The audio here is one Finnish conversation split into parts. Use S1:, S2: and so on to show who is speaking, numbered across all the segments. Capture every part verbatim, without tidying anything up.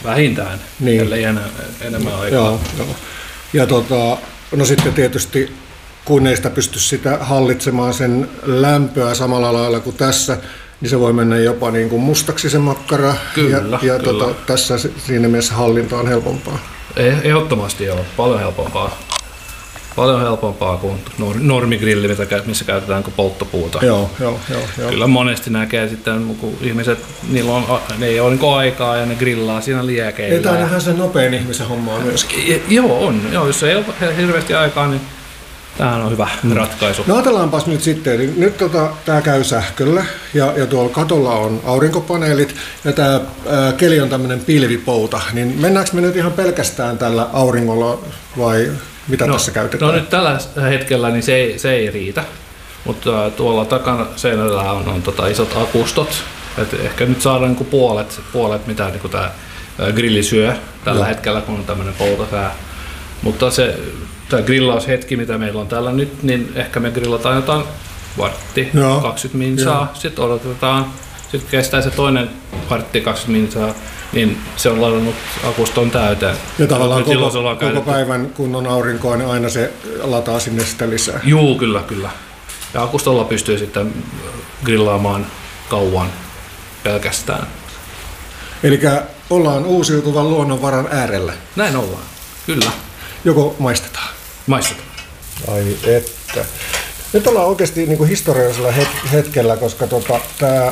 S1: vähintään, niin. ellei enää, enemmän aikaa.
S2: Joo, joo. Ja tota, no sitten tietysti kun ei sitä pysty sitä hallitsemaan sen lämpöä samalla lailla kuin tässä, niin se voi mennä jopa niin kuin mustaksi se makkara.
S1: Kyllä,
S2: ja ja
S1: kyllä.
S2: Tota, tässä siinä mielessä hallinta on helpompaa.
S1: Ehdottomasti joo, paljon helpompaa. Paljon helpompaa kuin normigrilli, missä käytetään polttopuuta.
S2: Joo, joo, joo, joo.
S1: Kyllä monesti näkee sitten, kun ihmiset, niillä on, ne ei ole niin aikaa ja ne grillaa siinä liekeillä.
S2: Ei, tämä on ihan se nopein ihmisen hommaa myöskin.
S1: Ja, joo, on. Joo, jos ei ole hirveästi aikaa, niin tämähän on hyvä mm. ratkaisu.
S2: No ajatellaanpas nyt sitten, eli nyt tota, tämä käy sähköllä ja, ja tuolla katolla on aurinkopaneelit ja tämä ää, keli on tämmöinen pilvipouta, niin mennäänkö me nyt ihan pelkästään tällä auringolla vai mitä no, tässä käytetään?
S1: No nyt tällä hetkellä niin se, ei, se ei riitä, mutta tuolla takana seinällä on, on tota isot akustot, et ehkä nyt saadaan niin puolet, puolet mitä niin tämä grilli syö tällä no. hetkellä, kun on tämmöinen poutasää. Mutta se tämä grillaushetki, mitä meillä on täällä nyt, niin ehkä me grillataan jotain vartti, no. kaksikymmentä minsaa, Joo. sitten odotetaan, sitten kestää se toinen vartti, kaksikymmentä minsaa, niin se on ladannut akuston täyteen.
S2: Ja tavallaan koko, koko päivän, kun on aurinkoa, niin aina se lataa sinne sitä lisää.
S1: Juu, kyllä, kyllä. Ja akustolla pystyy sitten grillaamaan kauan pelkästään.
S2: Eli ollaan uusiutuvan luonnonvaran äärellä.
S1: Näin ollaan, kyllä.
S2: Joko maistetaan?
S1: Maistetaan.
S2: Ai että. Nyt ollaan oikeasti niin kuin historiallisella hetkellä, koska tota, tämä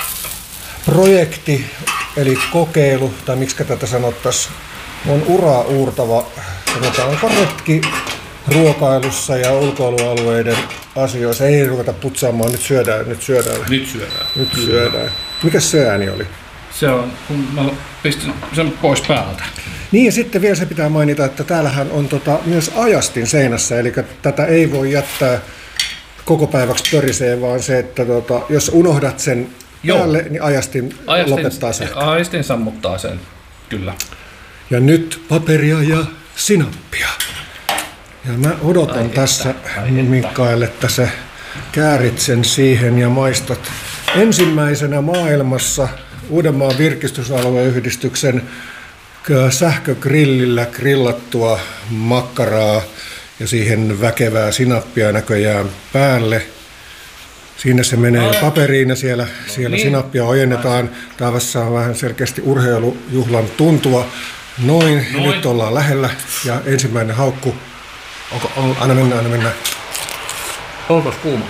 S2: projekti, eli kokeilu, tai miksi tätä sanottaisiin, on uraa uurtava, sanotaanko retki ruokailussa ja ulkoilualueiden asioissa. Ei ruveta putsaamaan, nyt syödään, nyt syödään.
S1: Nyt syödään.
S2: Nyt syödään. Mikäs se ääni oli?
S1: Se on, kun mä pistin sen pois päältä.
S2: Niin ja sitten vielä se pitää mainita, että täällähän on tota, myös ajastin seinässä, eli tätä ei voi jättää koko päiväksi pöriseen, vaan se, että tota, jos unohdat sen Joo. päälle, niin ajastin, ajastin lopettaa sähkö.
S1: Ajastin sammuttaa sen, kyllä.
S2: Ja nyt paperia ja sinappia. Ja mä odotan ai tässä Mikael, että sä käärit sen siihen ja maistat ensimmäisenä maailmassa Uudenmaan virkistysalueyhdistyksen sähkögrillillä grillattua makkaraa ja siihen väkevää sinappia näköjään päälle. Siinä se menee jo paperiin ja siellä, no siellä niin. Sinappia ojennetaan. Taavassa on vähän selkeästi urheilujuhlan tuntua. Noin, Noin. Nyt ollaan lähellä ja ensimmäinen haukku.
S1: Onko, on,
S2: anna mennä, anna mennä.
S1: Onko kuuma?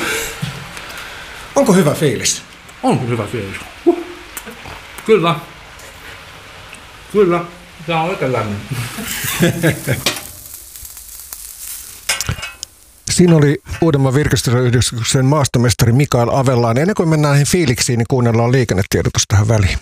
S2: Onko hyvä fiilis?
S1: On hyvä fiilis. Huh. Kyllä. Kyllä. Tämä on oikein lämmin.
S2: Siinä oli Uudenmaan virkistysyhdistyksen maastomestari Mikael Avellaan. Ennen kuin mennään näihin fiiliksiin, niin kuunnellaan liikennetiedotus tähän väliin.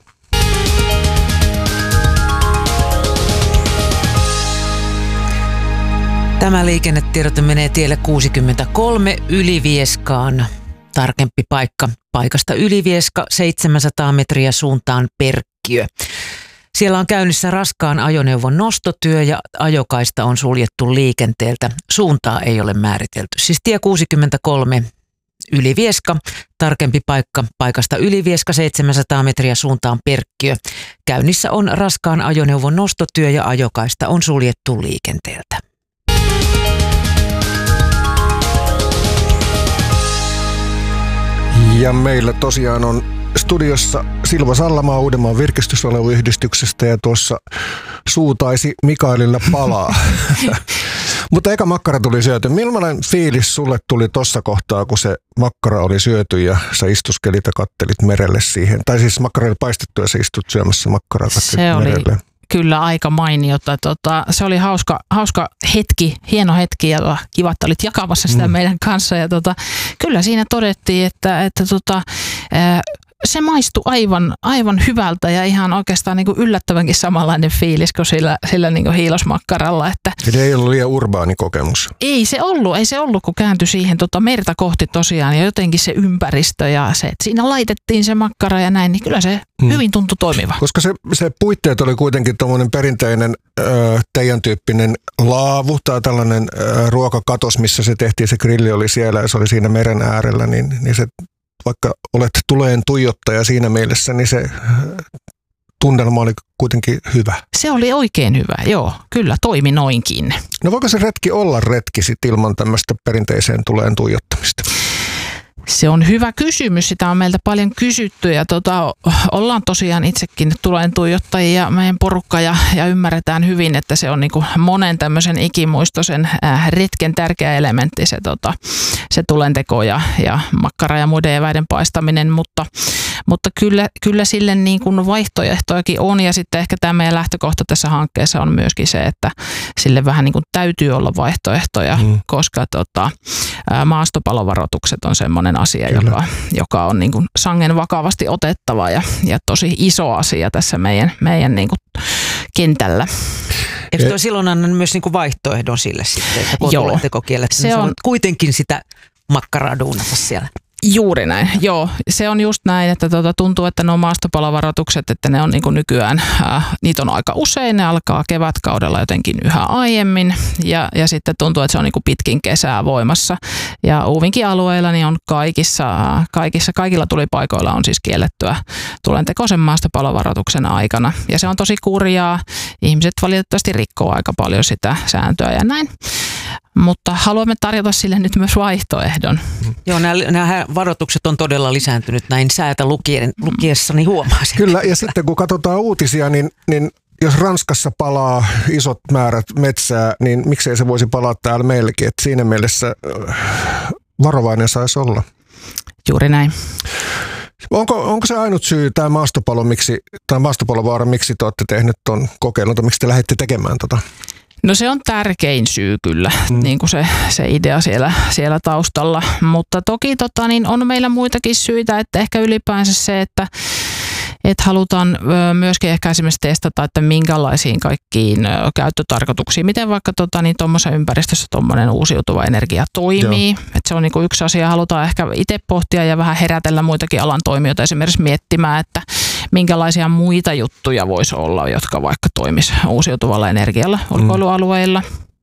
S3: Tämä liikennetiedote menee tielle kuusikymmentäkolme Ylivieskaan. Tarkempi paikka. Paikasta Ylivieska seitsemänsataa metriä suuntaan Perkkiö. Siellä on käynnissä raskaan ajoneuvon nostotyö ja ajokaista on suljettu liikenteeltä. Suuntaa ei ole määritelty. Siis tie kuusikymmentäkolme Ylivieska. Tarkempi paikka. Paikasta Ylivieska seitsemänsataa metriä suuntaan Perkkiö. Käynnissä on raskaan ajoneuvon nostotyö ja ajokaista on suljettu liikenteeltä.
S2: Ja meillä tosiaan on studiossa Silva Sallamaa Uudenmaan virkistysalueyhdistyksestä ja tuossa suu taisi Mikaelilla palaa. Mutta eka makkara tuli syöty. Millainen fiilis sulle tuli tuossa kohtaa, kun se makkara oli syöty ja sä istuskelit ja kattelit merelle siihen? Tai siis makkara oli paistettu ja sä istut syömässä makkaraa kattelit merelle.
S4: Oli kyllä aika mainiota. Tota, se oli hauska, hauska hetki, hieno hetki ja kiva, että olit jakamassa sitä mm. meidän kanssa. Ja tota, kyllä siinä todettiin, että, että tota, ää, se maistui aivan, aivan hyvältä ja ihan oikeastaan niin kuin yllättävänkin samanlainen fiilis kuin sillä, sillä niin kuin hiilosmakkaralla. Että
S2: eli ei ollut liian urbaani kokemus?
S4: Ei se ollut, ei se ollut, kun kääntyi siihen tota merta kohti tosiaan ja jotenkin se ympäristö ja se, että siinä laitettiin se makkara ja näin, niin kyllä se hmm. hyvin tuntui toimiva.
S2: Koska se, se puitteet oli kuitenkin tuommoinen perinteinen ö, teidän tyyppinen laavu tai tällainen ö, ruokakatos, missä se tehtiin, se grilli oli siellä ja se oli siinä meren äärellä, niin, niin se vaikka olet tuleen tuijottaja siinä mielessä, niin se tunnelma oli kuitenkin hyvä.
S4: Se oli oikein hyvä, joo, kyllä toimi noinkin.
S2: No voiko se retki olla retki sit ilman tämmöistä perinteiseen tuleen tuijottamista?
S4: Se on hyvä kysymys, sitä on meiltä paljon kysytty ja tota, ollaan tosiaan itsekin tulen tuijottajia meidän porukka ja, ja ymmärretään hyvin, että se on niinku monen tämmöisen ikimuistoisen äh, retken tärkeä elementti se, tota, se tulenteko ja, ja makkara ja muiden eväiden paistaminen, mutta, mutta kyllä, kyllä sille niin kuin vaihtoehtojakin on ja sitten ehkä tämä meidän lähtökohta tässä hankkeessa on myöskin se, että sille vähän niin kuin täytyy olla vaihtoehtoja, mm. koska tota, maastopalovaroitukset on semmoinen asia, joka, joka on niin kuin sangen vakavasti otettava ja, ja tosi iso asia tässä meidän, meidän niin kuin kentällä.
S3: Eikö toi silloin anna myös niin kuin vaihtoehdon sille sitten, että kun tulenteko kielletty, niin on kuitenkin sitä makkaraa duunata siellä?
S4: Juuri näin, joo. Se on just näin, että tuota, tuntuu, että nuo maastopalovaroitukset, että ne on niin kuin nykyään, äh, niitä on aika usein, ne alkaa kevätkaudella jotenkin yhä aiemmin ja, ja sitten tuntuu, että se on niin kuin pitkin kesää voimassa. Ja Uuvinkin alueilla niin on kaikissa, äh, kaikissa, kaikilla tulipaikoilla on siis kiellettyä tulentekoisen maastopalovaroituksen aikana. Ja se on tosi kurjaa, ihmiset valitettavasti rikkoo aika paljon sitä sääntöä ja näin. Mutta haluamme tarjota sille nyt myös vaihtoehdon.
S3: Joo, nämä, nämä varoitukset on todella lisääntynyt näin säätä lukien, lukiessani huomaa sen.
S2: Kyllä, ja sitten kun katsotaan uutisia, niin, niin jos Ranskassa palaa isot määrät metsää, niin miksei se voisi palaa täällä meillekin. Että siinä mielessä varovainen saisi olla.
S4: Juuri näin.
S2: Onko, onko se ainut syy, tämä maastopalo, miksi, tämä maastopalovaara, miksi te olette tehnyt tuon kokeilun, tai miksi te lähdette tekemään tota?
S4: No se on tärkein syy kyllä, mm. niin kuin se, se idea siellä, siellä taustalla, mutta toki tota, niin on meillä muitakin syitä, että ehkä ylipäänsä se, että et halutaan myöskin ehkä esimerkiksi testata, että minkälaisiin kaikkiin käyttötarkoituksiin, miten vaikka tota, niin tuommoisessa ympäristössä tuommoinen uusiutuva energia toimii. Et se on niinku yksi asia, halutaan ehkä itse pohtia ja vähän herätellä muitakin alan toimijoita esimerkiksi miettimään, että minkälaisia muita juttuja voisi olla, jotka vaikka toimisi uusiutuvalla energialla ulkoilualueilla.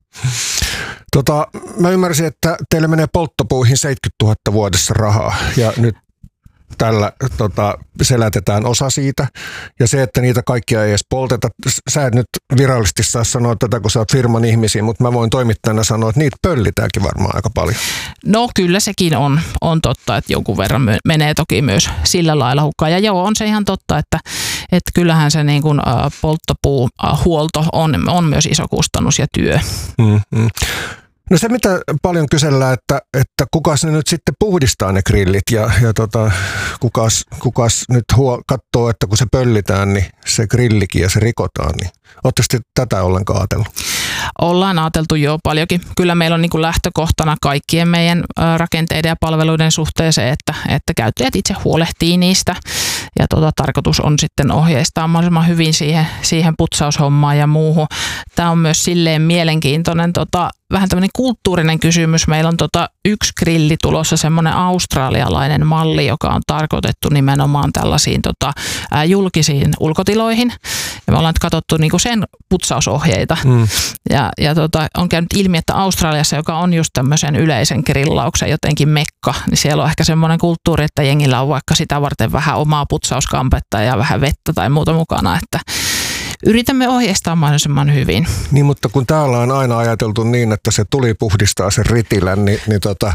S2: Tota, mä ymmärsin, että teille menee polttopuihin seitsemänkymmentätuhatta vuodessa rahaa ja nyt tällä tota, selätetään osa siitä. Ja se, että niitä kaikkia ei edes polteta. Sä et nyt virallisesti saa sanoa tätä, kun sä oot firman ihmisiä, mutta mä voin toimittajana sanoa, että niitä pöllitäänkin varmaan aika paljon.
S4: No kyllä sekin on, on totta, että jonkun verran menee toki myös sillä lailla hukkaan. Ja joo, on se ihan totta, että, että kyllähän se niin kuin, ä, polttopuuhuolto on, on myös iso kustannus ja työ.
S2: Mm-hmm. No se, mitä paljon kysellään, että, että kukas ne nyt sitten puhdistaa ne grillit ja, ja tota, kukas, kukas nyt huo, katsoo, että kun se pöllitään, niin se grillikin ja se rikotaan. Niin. Oletteko te tätä ollenkaan ajatellut?
S4: Ollaan ajateltu jo paljonkin. Kyllä meillä on niin kuin lähtökohtana kaikkien meidän rakenteiden ja palveluiden suhteen se, että, että käyttäjät itse huolehtii niistä. Ja tota, tarkoitus on sitten ohjeistaa mahdollisimman hyvin siihen, siihen putsaushommaan ja muuhun. Tämä on myös silleen mielenkiintoinen tota, vähän tämmöinen kulttuurinen kysymys. Meillä on tota yksi grilli tulossa, semmoinen australialainen malli, joka on tarkoitettu nimenomaan tällaisiin tota, ää, julkisiin ulkotiloihin. Ja me ollaan nyt katsottu niinku sen putsausohjeita. Mm. Ja, ja tota, on käynyt ilmi, että Australiassa, joka on just tämmöisen yleisen grillauksen jotenkin mekka, niin siellä on ehkä semmoinen kulttuuri, että jengillä on vaikka sitä varten vähän omaa putsauskampetta ja vähän vettä tai muuta mukana, että yritämme ohjeistaa mahdollisimman hyvin.
S2: Niin, mutta kun täällä on aina ajateltu niin, että se tuli puhdistaa sen ritilän, niin, niin tota,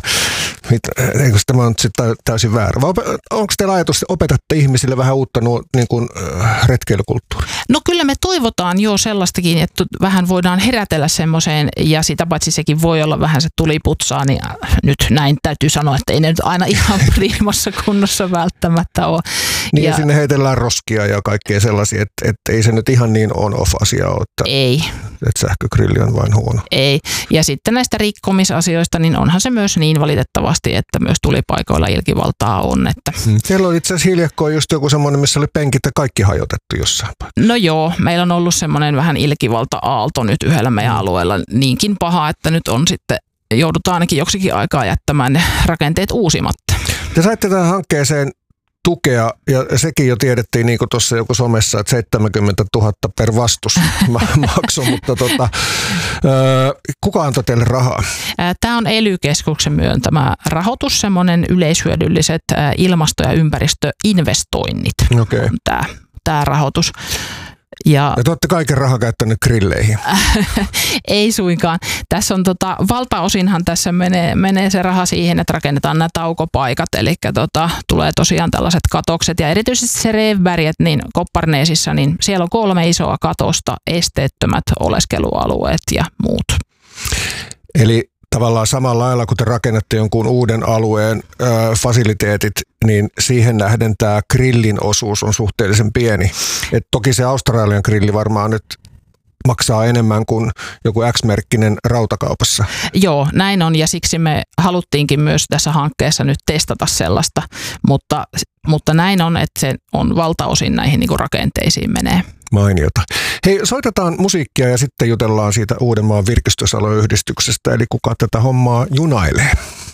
S2: eikö tämä on sitten täysin väärä? Vai onko teillä ajatus, että opetatte ihmisille vähän uutta niin kuin, äh, retkeilykulttuuria?
S4: No kyllä me toivotaan jo sellaistakin, että vähän voidaan herätellä semmoiseen, ja sitä paitsi sekin voi olla vähän se tuliputsaa, niin nyt näin täytyy sanoa, että ei ne nyt aina ihan priimassa kunnossa välttämättä ole.
S2: Niin ja, ja sinne heitellään roskia ja kaikkea sellaisia, että, että ei se nyt ihan niin on-off-asia ole, että,
S4: ei.
S2: että sähkögrilli on vain huono.
S4: Ei. Ja sitten näistä rikkomisasioista, niin onhan se myös niin valitettavasti, että myös tulipaikoilla ilkivaltaa on. Että.
S2: Hmm. Siellä oli itse asiassa hiljakkoin just joku semmoinen, missä oli penkit ja kaikki hajotettu jossain päin.
S4: No joo, meillä on ollut semmoinen vähän ilkivalta-aalto nyt yhdellä meidän alueella niinkin paha, että nyt on sitten, joudutaan ainakin joksikin aikaa jättämään ne rakenteet uusimatta.
S2: Te saitte tähän hankkeeseen tukea, ja sekin jo tiedettiin niin kuin tuossa joku somessa, että seitsemänkymmentätuhatta per vastus maksu, mutta tota, kuka antoi teille rahaa?
S4: Tämä on E L Y-keskuksen myöntämä rahoitus, semmoinen yleishyödylliset ilmasto- ja ympäristöinvestoinnit.
S2: Okay.
S4: Tämä tämä rahoitus. Ja,
S2: ja te olette kaiken rahaa käyttänyt grilleihin.
S4: Ei suinkaan. Tässä on tota, valtaosinhan tässä menee, menee se raha siihen, että rakennetaan nämä taukopaikat, eli tota, tulee tosiaan tällaiset katokset ja erityisesti se Revberget niin Kopparneesissa, niin siellä on kolme isoa katosta, esteettömät oleskelualueet ja muut.
S2: Eli tavallaan samalla lailla, kun te rakennatte jonkun uuden alueen ö, fasiliteetit, niin siihen nähden tämä grillin osuus on suhteellisen pieni. Et toki se Australian grilli varmaan nyt maksaa enemmän kuin joku X-merkkinen rautakaupassa.
S4: Joo, näin on ja siksi me haluttiinkin myös tässä hankkeessa nyt testata sellaista, mutta, mutta näin on, että se on valtaosin näihin niin kuin rakenteisiin menee.
S2: Mainiota. Hei, soitetaan musiikkia ja sitten jutellaan siitä Uudenmaan virkistysaloyhdistyksestä, eli kuka tätä hommaa junailee.